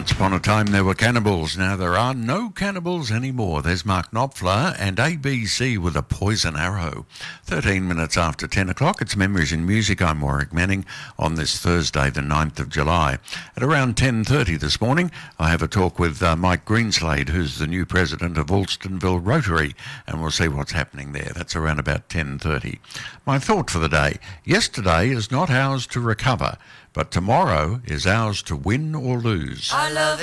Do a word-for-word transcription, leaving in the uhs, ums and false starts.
Once upon a time there were cannibals. Now there are no cannibals anymore. There's Mark Knopfler and A B C with a poison arrow. thirteen minutes after ten o'clock, it's Memories in Music. I'm Warwick Manning on this Thursday, the ninth of July. At around ten thirty this morning, I have a talk with uh, Mike Greenslade, who's the new president of Alstonville Rotary, and we'll see what's happening there. That's around about ten thirty. My thought for the day: yesterday is not ours to recover, but tomorrow is ours to win or lose. I love